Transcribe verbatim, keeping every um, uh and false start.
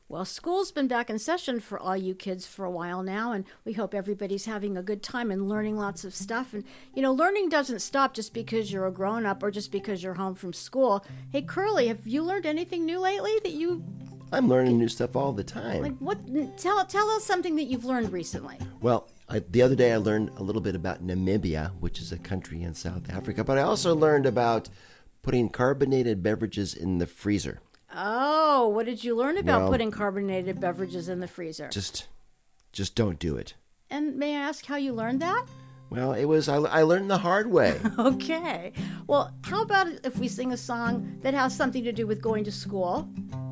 Well, school's been back in session for all you kids for a while now, and we hope everybody's having a good time and learning lots of stuff. And, you know, learning doesn't stop just because you're a grown-up or just because you're home from school. Hey, Curly, have you learned anything new lately that you... I'm learning new stuff all the time. Like what? Tell, tell us something that you've learned recently. Well, I, the other day I learned a little bit about Namibia, which is a country in South Africa, but I also learned about putting carbonated beverages in the freezer. Oh, what did you learn about Well, putting carbonated beverages in the freezer? Just, just don't do it. And may I ask how you learned that? Well, it was, I, I learned the hard way. Okay. Well, how about if we sing a song that has something to do with going to school?